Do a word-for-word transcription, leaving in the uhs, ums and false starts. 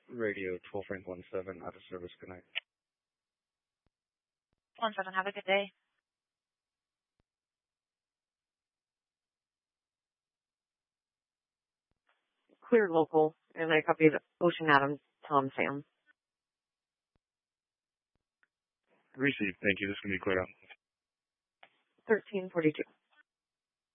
Radio twelve Frank one seven, out of service, connect. one seven, have a good day. Clear local, and I copied Ocean Adams, Tom Sam. Received, thank you. This is going to be clear out. thirteen forty-two.